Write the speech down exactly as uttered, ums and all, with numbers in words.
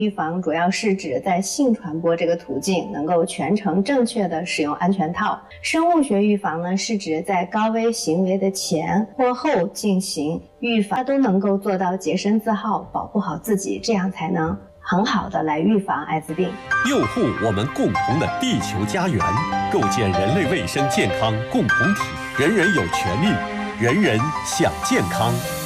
预防主要是指在性传播这个途径能够全程正确的使用安全套。生物学预防呢，是指在高危行为的前或后进行预防，它都能够做到洁身自好，保护好自己，这样才能很好的来预防艾滋病， 佑护我们共同的地球家园，构建人类卫生健康共同体。人人有权利，人人享健康。